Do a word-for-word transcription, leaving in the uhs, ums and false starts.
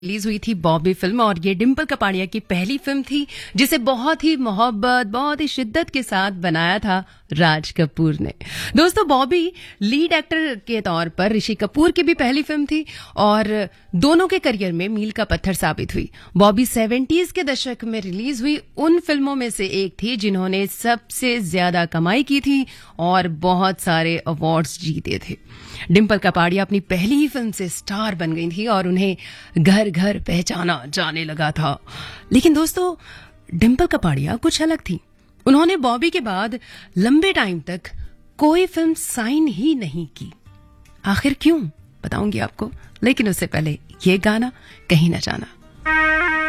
Release हुई थी Bobby film और ये डिम्पल कपाड़िया की पहली फिल्म थी जिसे बहुत ही मोहब्बत बहुत ही शिद्दत के साथ बनाया था राज कपूर ने। दोस्तों, बॉबी लीड एक्टर के तौर पर ऋषि कपूर की भी पहली फिल्म थी और दोनों के करियर में मील का पत्थर साबित हुई। बॉबी सेवेंटीज के दशक में रिलीज हुई उन फिल्मों में से एक थी जिन्होंने सबसे ज्यादा कमाई की थी और बहुत सारे अवार्ड्स जीते थे। डिम्पल कपाड़िया अपनी पहली ही फिल्म से स्टार बन गई थी और उन्हें घर घर पहचाना जाने लगा था। लेकिन दोस्तों, डिम्पल कपाड़िया कुछ अलग थी। उन्होंने बॉबी के बाद लंबे टाइम तक कोई फिल्म साइन ही नहीं की। आखिर क्यों, बताऊंगी आपको, लेकिन उससे पहले ये गाना कहीं ना जाना।